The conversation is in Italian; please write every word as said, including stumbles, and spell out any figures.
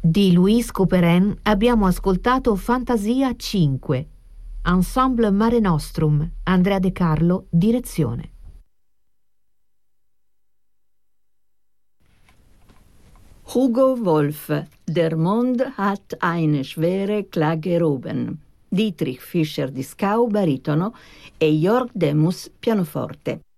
Di Louise Couperin abbiamo ascoltato Fantasia cinque. Ensemble Mare Nostrum, Andrea De Carlo, direzione. Hugo Wolf, Der Mond hat eine schwere Klage erhoben. Dietrich Fischer-Dieskau, baritono, e Jörg Demus, pianoforte.